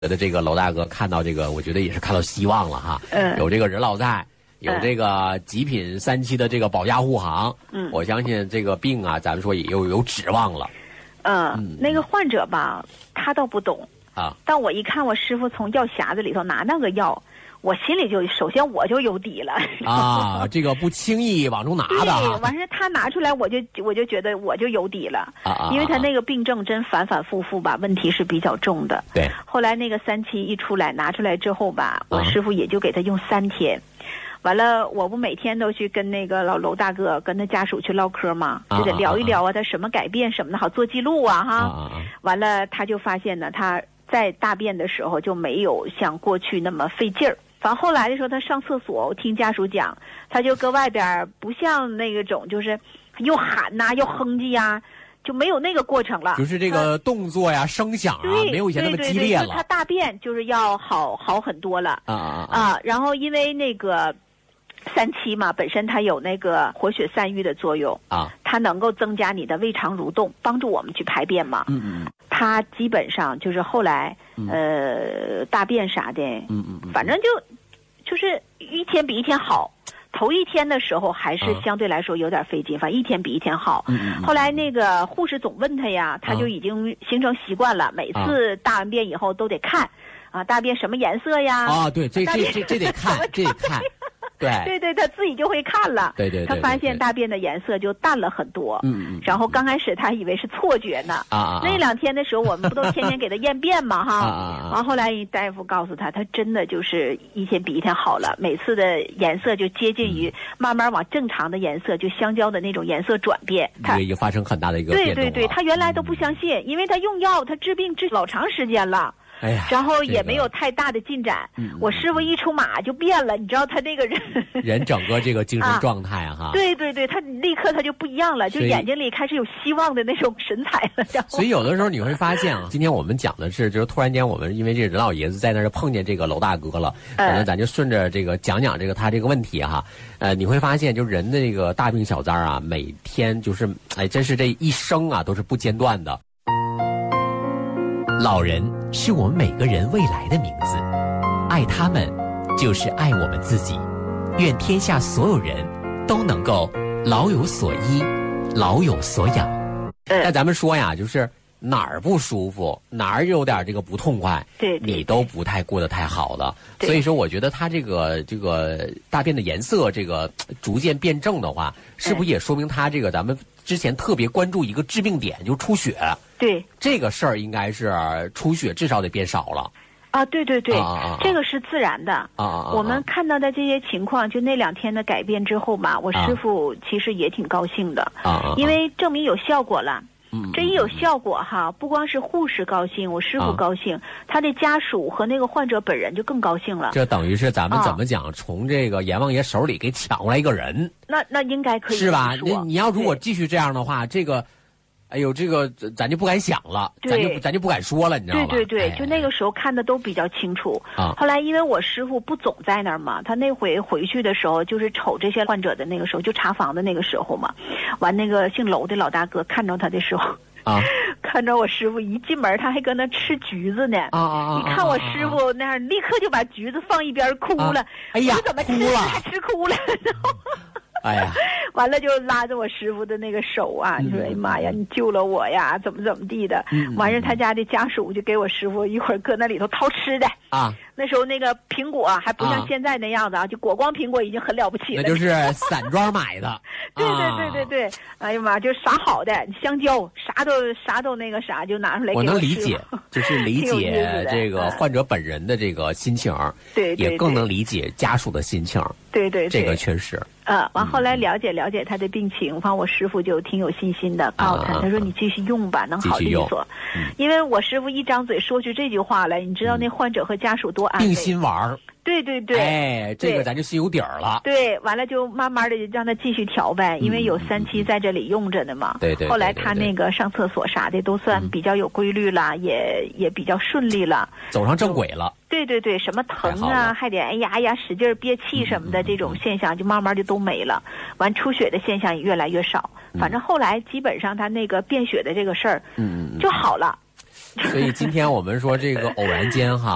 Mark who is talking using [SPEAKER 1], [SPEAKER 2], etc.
[SPEAKER 1] 的这个娄大哥看到这个，我觉得也是看到希望了哈。有这个人老在，有这个极品3期的这个保驾护航。我相信这个病啊，咱们说也有指望了。
[SPEAKER 2] 那个患者吧，他倒不懂
[SPEAKER 1] 啊。
[SPEAKER 2] 但我一看我师傅从药匣子里头拿那个药，我心里就首先我就有底了
[SPEAKER 1] 啊，这个不轻易往中拿的。
[SPEAKER 2] 对，完事他拿出来，我就觉得我就有底了因为他那个病症真反反复复吧，问题是比较重的。
[SPEAKER 1] 对，
[SPEAKER 2] 后来那个3期一出来拿出来之后吧，我师傅也就给他用3天。完了，我不每天都去跟那个娄大哥跟他家属去唠嗑吗？就得聊一聊他什么改变什么的，好做记录哈。完了，他就发现呢，他在大便的时候就没有像过去那么费劲儿。反正后来的时候，他上厕所，我听家属讲，他就搁外边不像那个种，就是又喊呐、又哼唧呀，就没有那个过程了。
[SPEAKER 1] 就是这个动作呀、声响啊，没有以前那么激烈了。
[SPEAKER 2] 他大便就是要好很多了然后因为那个3期嘛，本身它有那个活血散瘀的作用它能够增加你的胃肠蠕动，帮助我们去排便嘛。它基本上就是后来大便啥的，反正就是一天比一天好。头1天的时候还是相对来说有点费劲，反正一天比一天好。后来那个护士总问他呀，他就已经形成习惯了，每次大完便以后都得看大便什么颜色呀。
[SPEAKER 1] 对，这得看，这得看。
[SPEAKER 2] 对，他自己就会看了。
[SPEAKER 1] 对，
[SPEAKER 2] 他发现大便的颜色就淡了很多。然后刚开始他以为是错觉呢。那2天的时候，我们不都天天给他验便嘛哈。完后来大夫告诉他，他真的就是一天比一天好了，每次的颜色就接近于慢慢往正常的颜色，就香蕉的那种颜色转变。
[SPEAKER 1] 它已经发生很大的一个变动了。
[SPEAKER 2] 对，他原来都不相信，因为他用药，他治病治老长时间了。然后也没有太大的进展。我师傅一出马就变了，你知道他那个人
[SPEAKER 1] 整个这个精神状态哈。
[SPEAKER 2] 对，他立刻他就不一样了，就眼睛里开始有希望的那种神采了。
[SPEAKER 1] 所以有的时候你会发现今天我们讲的是，就是突然间我们因为这任老爷子在那儿碰见这个娄大哥了，可能咱就顺着这个讲这个他这个问题哈。你会发现，就人的这个大病小灾啊，每天就是真是这一生啊都是不间断的。
[SPEAKER 3] 老人是我们每个人未来的名字，爱他们就是爱我们自己。愿天下所有人都能够老有所依，老有所养。
[SPEAKER 1] 那咱们说呀，就是哪儿不舒服，哪儿有点这个不痛快，你都不太过得太好了。所以说，我觉得他这个大便的颜色这个逐渐变正的话，是不是也说明他这个咱们之前特别关注一个致病点，就是出血？对，这个事儿应该是出血至少得变少了。
[SPEAKER 2] 对，这个是自然的。我们看到的这些情况，就那2天的改变之后吧，我师傅其实也挺高兴的因为证明有效果了。这一有效果哈，不光是护士高兴，我师傅高兴，他的家属和那个患者本人就更高兴了。
[SPEAKER 1] 这等于是咱们怎么讲，从这个阎王爷手里给抢过来一个人。
[SPEAKER 2] 那应该可以
[SPEAKER 1] 是吧？你要如果继续这样的话，这个这个咱就不敢想了，咱就不敢说了，你知道吗？
[SPEAKER 2] 对，就那个时候看的都比较清楚后来因为我师傅不总在那儿嘛，他那回回去的时候，就是瞅这些患者的那个时候，就查房的那个时候嘛。完那个姓娄的老大哥看着他的时候看着我师傅一进门，他还搁那吃橘子呢。你看我师傅那样，立刻就把橘子放一边哭了。
[SPEAKER 1] 哎呀，
[SPEAKER 2] 怎么吃还吃哭了？
[SPEAKER 1] 哎呀，
[SPEAKER 2] 完了就拉着我师傅的那个手你说哎妈呀，你救了我呀，怎么地的。完事他家的家属就给我师傅一会儿搁那里头掏吃的那时候那个苹果还不像现在那样子就果光苹果已经很了不起了，
[SPEAKER 1] 那就是散装买的。
[SPEAKER 2] 对，哎呀妈，就啥好的香蕉啥都那个啥就拿出来给我
[SPEAKER 1] 能理解，就是理解这个患者本人的这个心情，
[SPEAKER 2] 对，
[SPEAKER 1] 也更能理解家属的心情。
[SPEAKER 2] 对，
[SPEAKER 1] 这个确实。
[SPEAKER 2] 完后来了解他的病情，反正我师傅就挺有信心的，告诉他说你继续用吧，能好利索。因为我师傅一张嘴说出这句话来，你知道那患者和家属多安慰。
[SPEAKER 1] 病心丸。
[SPEAKER 2] 对，
[SPEAKER 1] 这个咱就心有底儿了。
[SPEAKER 2] 对，完了就慢慢的让他继续调呗，因为有3期在这里用着呢嘛。
[SPEAKER 1] 对。
[SPEAKER 2] 后来他那个上厕所啥的都算比较有规律了，也比较顺利了，
[SPEAKER 1] 走上正轨了。
[SPEAKER 2] 对，什么疼还得哎呀使劲憋气什么的这种现象就慢慢就都没了。完出血的现象也越来越少。反正后来基本上他那个便血的这个事儿就好了。
[SPEAKER 1] 所以今天我们说这个偶然间哈。